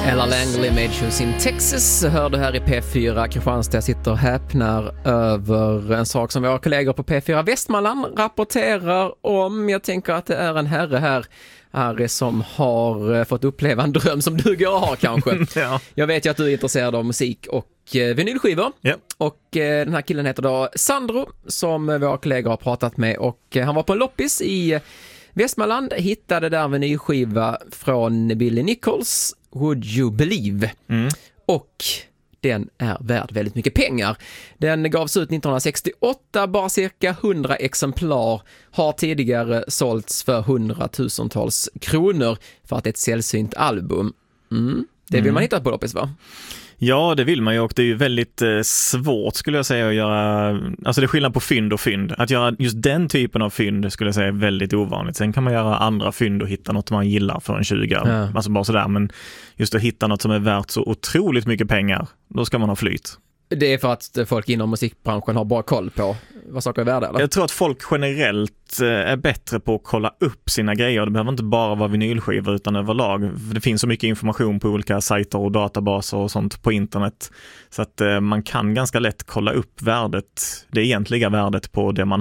Ella Langley med Choose in Texas hörde här i P4 Kristianstad. Sitter och häpnar över en sak som våra kollegor på P4 Västmanland rapporterar om. Jag tänker att det är en herre här, Harry, som har fått uppleva en dröm som du går och har kanske. Ja. Jag vet ju att du är intresserad av musik och vinylskivor. Ja. Och den här killen heter då Sandro, som våra kollegor har pratat med. Och han var på en loppis i Västmanland, hittade där en vinylskiva från Billy Nichols, Would You Believe? Och den är värd väldigt mycket pengar. Den gavs ut 1968, bara cirka 100 exemplar, har tidigare sålts för 100,000-tals kronor för att det är ett sällsynt album. Det vill man hitta på loppis, va? Ja, det vill man ju, och det är ju väldigt svårt skulle jag säga att göra, alltså det är skillnad på fynd och fynd. Att göra just den typen av fynd skulle jag säga är väldigt ovanligt. Sen kan man göra andra fynd och hitta något man gillar för en 20, alltså bara sådär, men just att hitta något som är värt så otroligt mycket pengar, då ska man ha flyt. Det är för att folk inom musikbranschen har bra koll på vad saker är värda, eller? Jag tror att folk generellt är bättre på att kolla upp sina grejer. Det behöver inte bara vara vinylskivor utan överlag. För det finns så mycket information på olika sajter och databaser och sånt på internet. Så att man kan ganska lätt kolla upp värdet, det egentliga värdet på det man